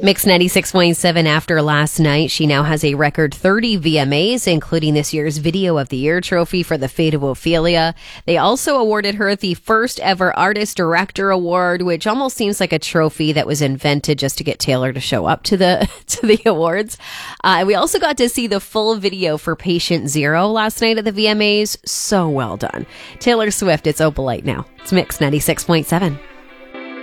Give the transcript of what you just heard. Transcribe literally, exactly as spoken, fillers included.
Mix ninety-six point seven after last night. She now has a record thirty V M As, including this year's Video of the Year trophy for The Fate of Ophelia. They also awarded her the first ever Artist Director Award, which almost seems like a trophy that was invented just to get Taylor to show up to the to the awards. Uh, we also got to see the full video for Patient Zero last night at the V M As. So well done. Taylor Swift, it's Opalite now. It's Mix ninety-six point seven.